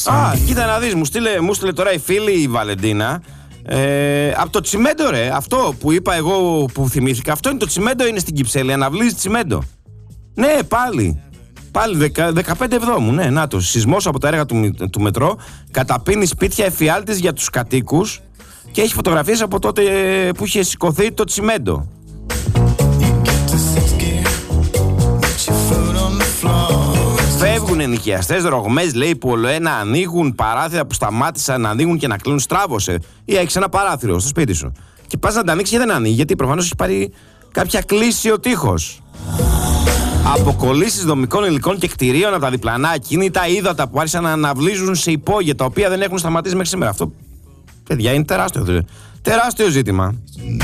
Κοίτα να δεις, μου στείλε τώρα η φίλη η Βαλεντίνα. Από το Τσιμέντο, ρε. Αυτό που είπα εγώ που θυμήθηκα. Αυτό είναι το Τσιμέντο, είναι στην Κυψέλη. Αναβλύζει Τσιμέντο. Ναι, πάλι 15 Εβδόμου. Ναι, να το. Σεισμός από τα έργα του μετρό. Καταπίνει σπίτια εφιάλτης για τους κατοίκους. Και έχει φωτογραφίες από τότε που είχε σηκωθεί το Τσιμέντο. Φεύγουν ενοικιαστές, ρογμές λέει που ολοένα ανοίγουν, παράθυρα που σταμάτησαν να ανοίγουν και να κλείνουν. Στράβωσε. Ή έχεις ένα παράθυρο στο σπίτι σου και πας να τα ανοίξεις και δεν ανοίγει, γιατί προφανώς έχει πάρει κάποια κλίση ο τοίχος. Αποκολλήσεις δομικών υλικών και κτηρίων από τα διπλανά ακίνητα, ύδατα που άρχισαν να αναβλύζουν σε υπόγεια τα οποία δεν έχουν σταματήσει μέχρι σήμερα. Αυτό, παιδιά, είναι τεράστιο ζήτημα.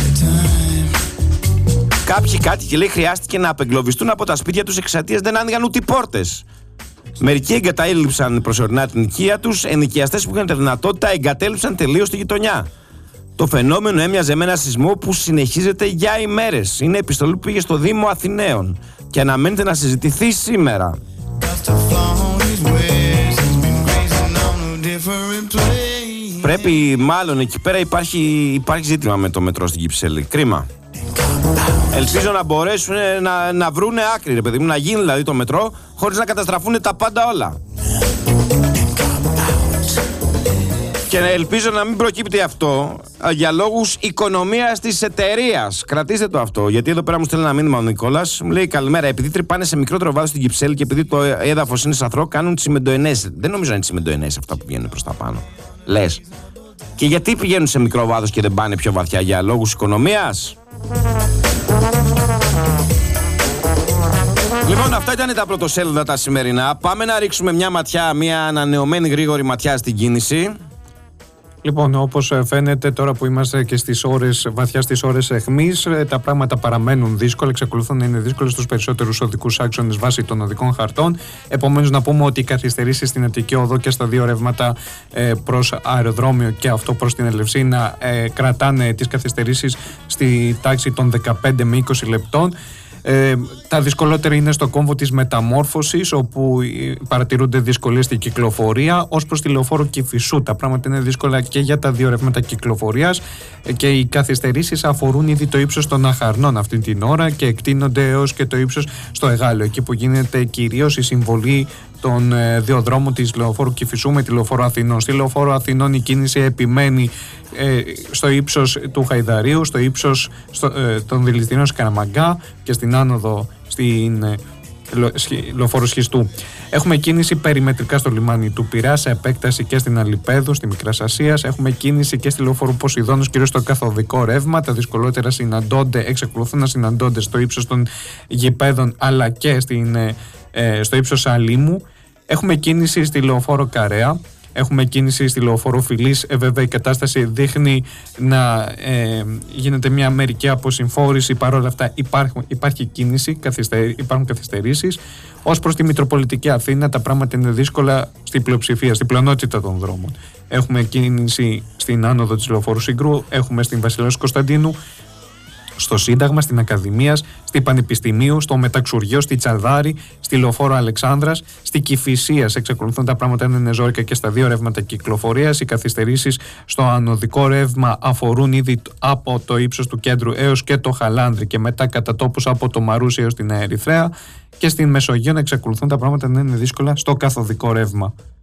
Κάποιοι κάτοικοι λέει χρειάστηκε να απεγκλωβιστούν από τα σπίτια τους εξαιτίας δεν άνοιγαν ούτε οι πόρτες. Μερικοί εγκατέλειψαν προσωρινά την οικία τους, ενοικιαστές που είχαν τη δυνατότητα εγκατέλειψαν τελείως τη γειτονιά. Το φαινόμενο έμοιαζε με ένα σεισμό που συνεχίζεται για ημέρες. Είναι επιστολή που πήγε στο Δήμο Αθηναίων και αναμένεται να συζητηθεί σήμερα. Πρέπει, μάλλον εκεί πέρα υπάρχει ζήτημα με το μετρό στην Κυψέλη. Κρίμα. Ελπίζω να μπορέσουν να βρούνε άκρη, ρε παιδί μου, να γίνει δηλαδή το μετρό χωρίς να καταστραφούν τα πάντα όλα. Και ελπίζω να μην προκύπτει αυτό για λόγους οικονομίας της εταιρείας. Κρατήστε το αυτό, γιατί εδώ πέρα μου στέλνει ένα μήνυμα ο Νικόλας. Μου λέει καλημέρα. Επειδή τρυπάνε σε μικρότερο βάθος στην Κυψέλη και επειδή το έδαφος είναι σαθρό, κάνουν τσιμεντοενές. Δεν νομίζω να είναι τσιμεντοενές αυτά που βγαίνουν προς τα πάνω. Λες. Και γιατί πηγαίνουν σε μικρό βάθος και δεν πάνε πιο βαθιά, για λόγους οικονομίας? Λοιπόν, αυτά ήταν τα πρωτοσέλιδα τα σημερινά. Πάμε να ρίξουμε μια ανανεωμένη γρήγορη ματιά στην κίνηση. Λοιπόν, όπως φαίνεται τώρα που είμαστε και βαθιά στις ώρες αιχμής, τα πράγματα παραμένουν δύσκολα, εξακολουθούν να είναι δύσκολα στους περισσότερους οδικούς άξονες βάσει των οδικών χαρτών. Επομένως, να πούμε ότι οι καθυστερήσεις στην Αττική Οδό και στα δύο ρεύματα προς αεροδρόμιο και αυτό προς την Ελευσίνα κρατάνε τις καθυστερήσεις στη τάξη των 15 με 20 λεπτών. Τα δυσκολότερα είναι στο κόμβο της Μεταμόρφωσης, όπου παρατηρούνται δυσκολίες στην κυκλοφορία. Ως προς τη λεωφόρο Κηφισού, τα πράγματα είναι δύσκολα και για τα δύο ρεύματα κυκλοφορίας και οι καθυστερήσεις αφορούν ήδη το ύψος των Αχαρνών αυτή την ώρα και εκτείνονται έως και το ύψος στο Εγάλεο, εκεί που γίνεται κυρίως η συμβολή των δύο δρόμων της λεωφόρου Κηφισού με τη λεωφόρο Αθηνών. Στη λεωφόρο Αθηνών η κίνηση επιμένει στο ύψος του Χαϊδαρίου, στο ύψος των Δηληστηρίων Σκαραμαγκά και στην άνοδο στην λεωφόρο Σχιστού. Έχουμε κίνηση περιμετρικά στο λιμάνι του Πειραιά, σε επέκταση και στην Αλιπέδου, στη Μικράς Ασίας. Έχουμε κίνηση και στη λεωφόρο Ποσειδώνος, κυρίως στο καθοδικό ρεύμα. Τα δυσκολότερα εξακολουθούν να συναντώνται στο ύψος των γηπέδων αλλά και στο ύψος Αλήμου. Έχουμε κίνηση στη λεωφόρο Καρέα. Έχουμε κίνηση στη λεωφόρο Φιλής. Βέβαια η κατάσταση δείχνει να γίνεται μια μερική αποσυμφόρηση. Παρ' όλα αυτά υπάρχει κίνηση, υπάρχουν καθυστερήσεις. Ως προς τη Μητροπολιτική Αθήνα τα πράγματα είναι δύσκολα στην πλειοψηφία, στην πλειονότητα των δρόμων. Έχουμε κίνηση στην άνοδο της λεωφόρου Συγκρού, έχουμε στην Βασιλέως Κωνσταντίνου, στο Σύνταγμα, στην Ακαδημίας, στη Πανεπιστημίου, στο Μεταξουργείο, στη Τσαλδάρη, στη λεωφόρο Αλεξάνδρας, στη Κηφισίας. Εξακολουθούν τα πράγματα να είναι ζόρικα και στα δύο ρεύματα κυκλοφορίας. Οι καθυστερήσεις στο ανωδικό ρεύμα αφορούν ήδη από το ύψος του Κέντρου έως και το Χαλάνδρη και μετά κατά τόπους από το Μαρούσι έως την Ερυθρέα. Και στην Μεσογείο εξακολουθούν τα πράγματα να είναι δύσκολα στο καθοδικό ρεύμα.